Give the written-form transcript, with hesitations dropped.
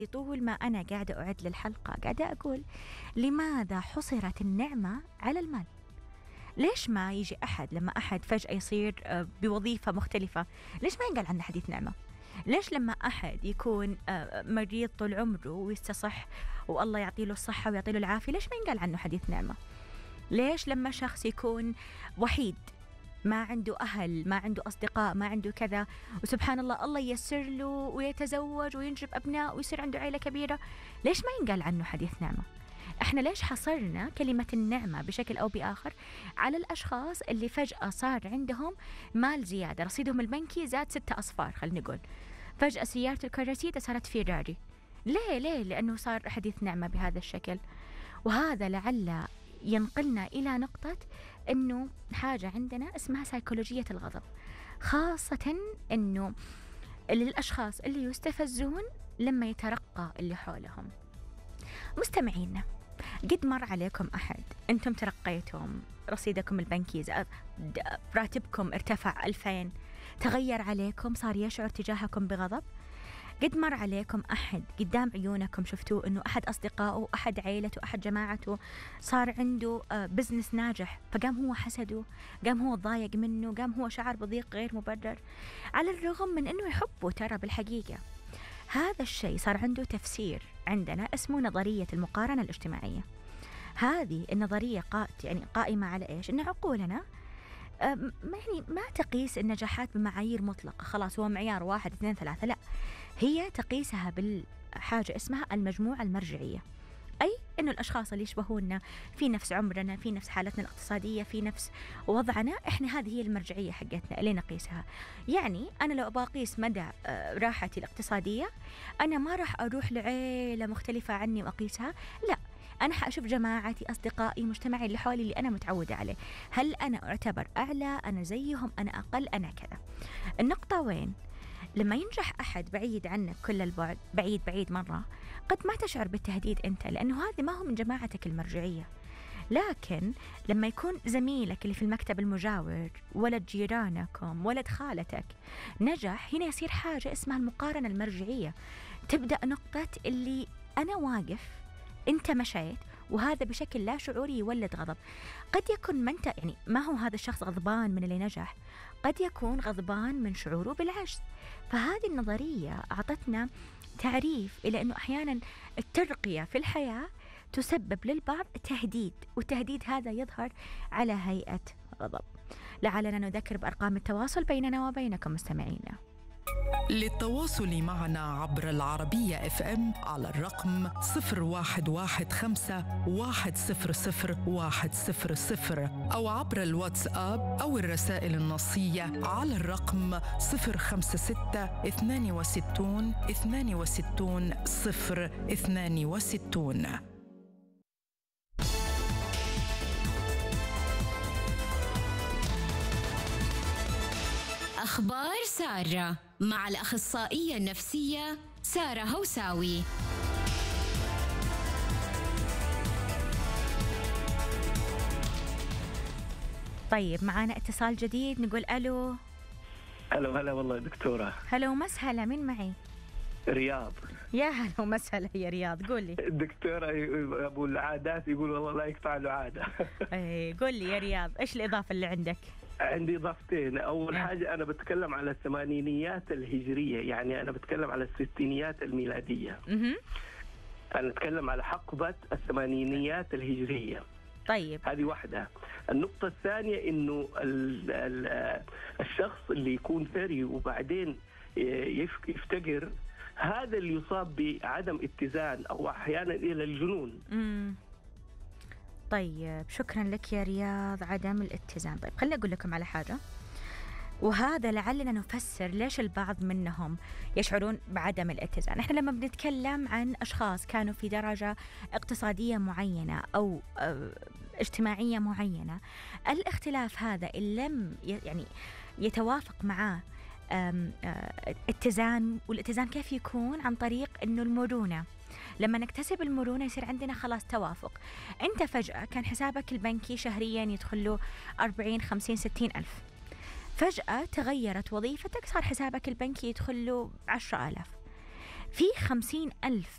طول ما أنا قاعدة أعد للحلقة قاعدة أقول لماذا حصرت النعمة على المال؟ ليش ما يجي أحد لما أحد فجأة يصير بوظيفة مختلفة، ليش ما ينقال عنه حديث نعمة؟ ليش لما أحد يكون مريض طول عمره ويستصح والله يعطي له الصحة ويعطي له العافية، ليش ما ينقال عنه حديث نعمة؟ ليش لما شخص يكون وحيد ما عنده أهل، ما عنده أصدقاء، ما عنده كذا، وسبحان الله الله ييسر له ويتزوج وينجب أبناء ويصير عنده عائلة كبيرة، ليش ما ينقال عنه حديث نعمة؟ احنا ليش حصرنا كلمة النعمة بشكل أو بآخر على الأشخاص اللي فجأة صار عندهم مال زيادة، رصيدهم البنكي زاد 6 أصفار خلينا نقول، فجأة سيارة الكراسيدة صارت فيراري. ليه؟ لأنه صار حديث نعمة بهذا الشكل. وهذا لعل ينقلنا إلى نقطة أنه حاجة عندنا اسمها سيكولوجية الغضب، خاصة أنه للأشخاص اللي يستفزون لما يترقى اللي حولهم. مستمعينا، قد مر عليكم أحد أنتم ترقيتم، رصيدكم البنكي زاد، راتبكم ارتفع 2000، تغير عليكم، صار يشعر تجاهكم بغضب؟ قد مر عليكم أحد قدام عيونكم شفتوه أنه أحد أصدقائه، أحد عائلته، أحد جماعته صار عنده بزنس ناجح، فقام هو حسده، قام هو ضايق منه، قام هو شعر بضيق غير مبرر على الرغم من أنه يحبه ترى بالحقيقة. هذا الشيء صار عنده تفسير عندنا اسمه نظرية المقارنة الاجتماعية. هذه النظرية قائمة على إيش؟ إن عقولنا ما تقيس النجاحات بمعايير مطلقة، خلاص هو معيار 1 2 3، لا، هي تقيسها بالحاجة اسمها المجموعة المرجعية، أي إنه الأشخاص اللي يشبهوننا في نفس عمرنا، في نفس حالتنا الاقتصادية، في نفس وضعنا، إحنا هذه هي المرجعية حقتنا اللي نقيسها. يعني أنا لو أبغى أقيس مدى راحتي الاقتصادية، أنا ما راح أروح لعيلة مختلفة عني وأقيسها، لا، أنا حأشوف جماعتي، أصدقائي، مجتمعي اللي حولي اللي أنا متعودة عليه، هل أنا أعتبر أعلى، أنا زيهم، أنا أقل، أنا كذا. النقطة وين؟ لما ينجح أحد بعيد عنك كل البعد، بعيد مرة، قد ما تشعر بالتهديد أنت، لأنه هذا ما هو من جماعتك المرجعية. لكن لما يكون زميلك اللي في المكتب المجاور، ولد جيرانكم، ولد خالتك نجح، هنا يصير حاجة اسمها المقارنة المرجعية. تبدأ نقطة اللي أنا واقف، أنت مشيت، وهذا بشكل لا شعوري يولد غضب. قد يكون ما هو هذا الشخص غضبان من اللي نجح، قد يكون غضبان من شعوره بالعجز. فهذه النظرية أعطتنا تعريف إلى أنه أحيانا الترقية في الحياة تسبب للبعض تهديد، والتهديد هذا يظهر على هيئة غضب. لعلنا نذكر بأرقام التواصل بيننا وبينكم مستمعينا. للتواصل معنا عبر العربية FM على الرقم 0115 100 100 أو عبر الواتساب أو الرسائل النصية على الرقم 056 62 62 062. أخبار سارة مع الأخصائية النفسية سارة هوساوي. طيب، معنا اتصال جديد، نقول ألو. هلا والله دكتورة. هلا ومسهلا، مين معي؟ رياض. يا هلا ومسهلا يا رياض، قولي. دكتورة أبو العادات يقول والله لا يقطع له عادة. قول لي يا رياض، إيش الإضافة اللي عندك؟ عندي إضافتين. أول حاجة أنا بتكلم على الثمانينيات الهجرية، يعني أنا بتكلم على الستينيات الميلادية. أنا أتكلم على حقبة الثمانينيات الهجرية. طيب، هذه واحدة. النقطة الثانية إنه الشخص اللي يكون ثري وبعدين يفتقر، هذا اللي يصاب بعدم اتزان أو أحيانا إلى الجنون. طيب، شكرا لك يا رياض. عدم الاتزان. طيب، خليني أقول لكم على حاجة، وهذا لعلنا نفسر ليش البعض منهم يشعرون بعدم الاتزان. احنا لما بنتكلم عن أشخاص كانوا في درجة اقتصادية معينة أو اجتماعية معينة، الاختلاف هذا إن لم يتوافق معاه اتزان، والاتزان كيف يكون؟ عن طريق أنه المرونة. لما نكتسب المرونة يصير عندنا خلاص توافق. أنت فجأة كان حسابك البنكي شهريا يدخل له 40 50 60 ألف، فجأة تغيرت وظيفتك، صار حسابك البنكي يدخل له 10,000. في 50,000